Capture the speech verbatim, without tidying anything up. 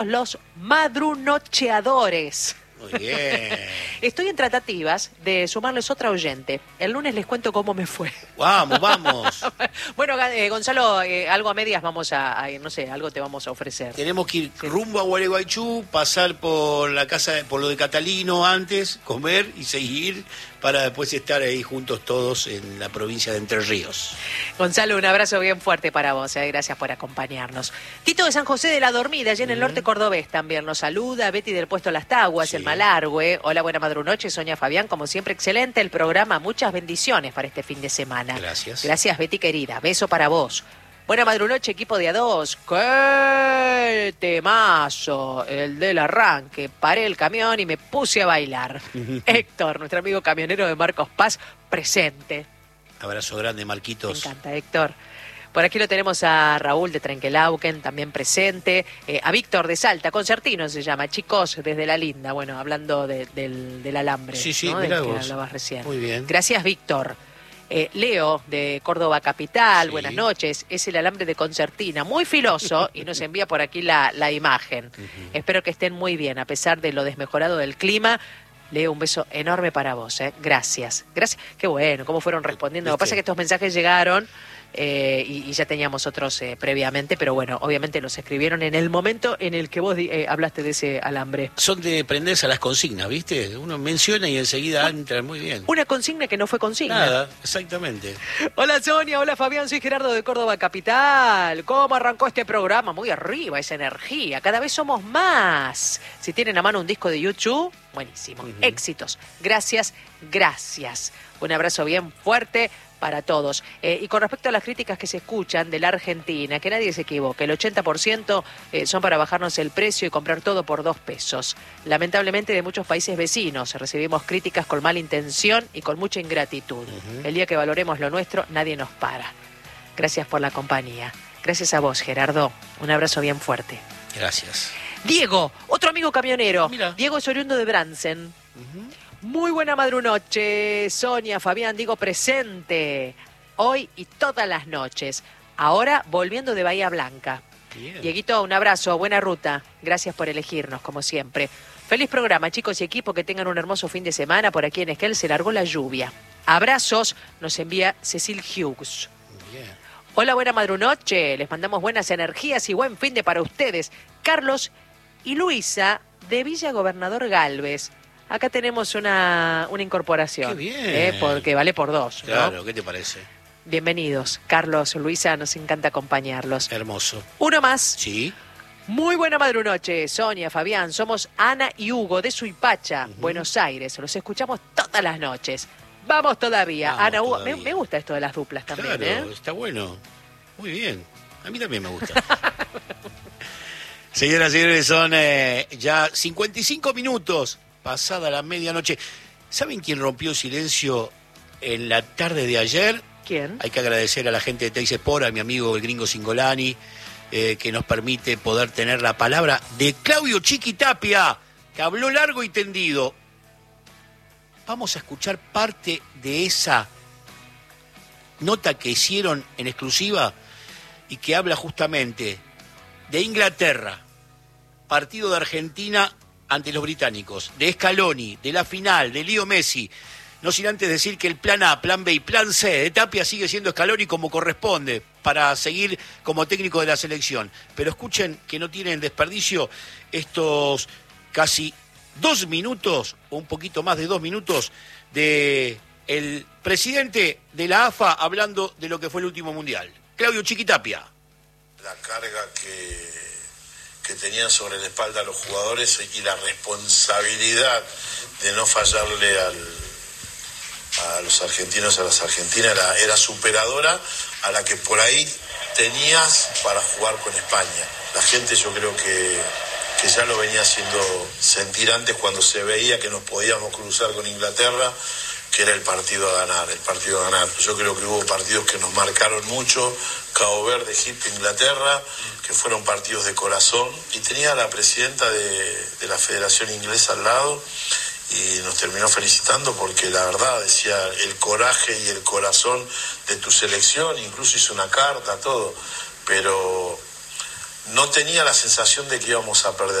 los madrunocheadores. Muy bien. Estoy en tratativas de sumarles otra oyente. El lunes les cuento cómo me fue. Vamos, vamos. Bueno, eh, Gonzalo, eh, algo a medias vamos a, a ir, no sé, algo te vamos a ofrecer. Tenemos que ir Sí. rumbo a Gualeguaychú, pasar por la casa, por lo de Catalino antes, comer y seguir para después estar ahí juntos todos en la provincia de Entre Ríos. Gonzalo, un abrazo bien fuerte para vos, eh. Gracias por acompañarnos. Tito de San José de la Dormida, allá en el Mm. norte cordobés también nos saluda. Betty del Puesto Las Taguas, Sí. el Malargüe. Hola, buena madrunoche, Sonia Fabián, como siempre, excelente el programa. Muchas bendiciones para este fin de semana. Gracias. Gracias, Betty querida. Beso para vos. Buena madrunoche, equipo de A dos. ¡Qué temazo! El del arranque. Paré el camión y me puse a bailar. Héctor, nuestro amigo camionero de Marcos Paz, presente. Abrazo grande, Me Marquitos. encanta, Héctor. Por aquí lo tenemos a Raúl de Trenquelauquen, también presente. Eh, a Víctor de Salta, Concertino se llama. Chicos, desde La Linda. Bueno, hablando de- del, del alambre, Sí, sí, ¿no? mirá Del que vos. hablabas recién. Muy bien. Gracias, Víctor. Eh, Leo, de Córdoba Capital, Sí. buenas noches. Es el alambre de Concertina, muy filoso, y nos envía por aquí la, la imagen. Espero que estén muy bien, a pesar de lo desmejorado del clima. Leo, un beso enorme para vos, ¿eh? Gracias. Gracias. Qué bueno, cómo fueron respondiendo. Lo que pasa es que estos mensajes llegaron eh, y, y ya teníamos otros eh, previamente, pero bueno, obviamente los escribieron en el momento en el que vos eh, hablaste de ese alambre. Son de prenderse a las consignas, ¿viste? Uno menciona y enseguida entra muy bien. Una consigna que no fue consigna. Nada, exactamente. Hola Sonia, hola Fabián, soy Gerardo de Córdoba Capital. ¿Cómo arrancó este programa? Muy arriba, esa energía. Cada vez somos más. Si tienen a mano un disco de YouTube, buenísimo. Ujú. Éxitos. Gracias, gracias. Un abrazo bien fuerte para todos. Eh, y con respecto a las críticas que se escuchan de la Argentina, que nadie se equivoque, el ochenta por ciento eh, son para bajarnos el precio y comprar todo por dos pesos. Lamentablemente de muchos países vecinos recibimos críticas con mala intención y con mucha ingratitud. Ujú. El día que valoremos lo nuestro, nadie nos para. Gracias por la compañía. Gracias a vos, Gerardo. Un abrazo bien fuerte. Gracias. Diego, otro amigo camionero. Mira. Diego es oriundo de Bransen. Ujú. Muy buena madrunoche, Sonia, Fabián, digo presente. Hoy y todas las noches. Ahora volviendo de Bahía Blanca. Bien. Dieguito, un abrazo, buena ruta. Gracias por elegirnos, como siempre. Feliz programa, chicos y equipo, que tengan un hermoso fin de semana. Por aquí en Esquel se largó la lluvia. Abrazos, nos envía Cecil Hughes. Bien. Hola, buena madrunoche. Les mandamos buenas energías y buen fin de para ustedes. Carlos y Luisa, de Villa Gobernador Galvez. Acá tenemos una, una incorporación. Qué bien. ¿eh? Porque vale por dos, ¿no? Claro, ¿qué te parece? Bienvenidos, Carlos, Luisa, nos encanta acompañarlos. Hermoso. Uno más. Sí. Muy buena madrunoche, Sonia, Fabián. Somos Ana y Hugo de Suipacha, Ujú. Buenos Aires. Los escuchamos todas las noches. Vamos todavía. Vamos Ana, Hugo, me, todavía. me gusta esto de las duplas también, Claro, ¿eh? está bueno. Muy bien. A mí también me gusta. Señoras y señores, son eh, ya cincuenta y cinco minutos pasada la medianoche. ¿Saben quién rompió silencio en la tarde de ayer? ¿Quién? Hay que agradecer a la gente de Teis Sport, a mi amigo el gringo Singolani, eh, que nos permite poder tener la palabra de Claudio Chiquitapia, que habló largo y tendido. Vamos a escuchar parte de esa nota que hicieron en exclusiva y que habla justamente de Inglaterra, partido de Argentina ante los británicos, de Scaloni, de la final, de Leo Messi. No sin antes decir que el plan A, plan B y plan C de Tapia sigue siendo Scaloni como corresponde para seguir como técnico de la selección. Pero escuchen que no tienen desperdicio estos casi dos minutos, o un poquito más de dos minutos, de el presidente de la A F A hablando de lo que fue el último mundial. Claudio Chiquitapia. La carga que, que tenían sobre la espalda los jugadores y la responsabilidad de no fallarle al, a los argentinos, a las argentinas, era, era superadora a la que por ahí tenías para jugar con España. La gente yo creo que, que ya lo venía haciendo sentir antes cuando se veía que nos podíamos cruzar con Inglaterra, que era el partido a ganar, el partido a ganar. Yo creo que hubo partidos que nos marcaron mucho, Cabo Verde, Egipto, Inglaterra, que fueron partidos de corazón, y tenía a la presidenta de, de la Federación Inglesa al lado, y nos terminó felicitando porque la verdad decía el coraje y el corazón de tu selección, incluso hizo una carta, todo, pero no tenía la sensación de que íbamos a perder.